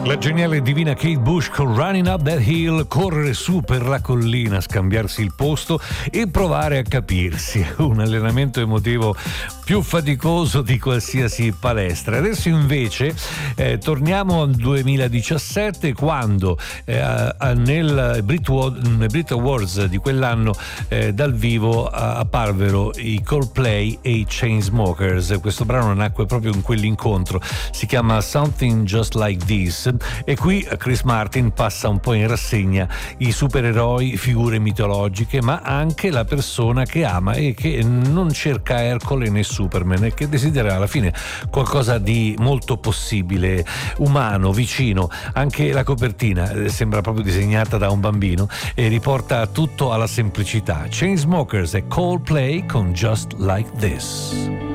La geniale e divina Kate Bush con Running Up That Hill, correre su per la collina, scambiarsi il posto e provare a capirsi, un allenamento emotivo più faticoso di qualsiasi palestra. Adesso invece torniamo al 2017, quando nel Brit Awards di quell'anno dal vivo apparvero i Coldplay e i Chainsmokers. Questo brano nacque proprio in quell'incontro, si chiama Something Just Like This, e qui Chris Martin passa un po' in rassegna i supereroi, figure mitologiche, ma anche la persona che ama e che non cerca Ercole né Superman e che desidera alla fine qualcosa di molto possibile, umano, vicino. Anche la copertina sembra proprio disegnata da un bambino e riporta tutto alla semplicità. Chainsmokers e Coldplay con Just Like This.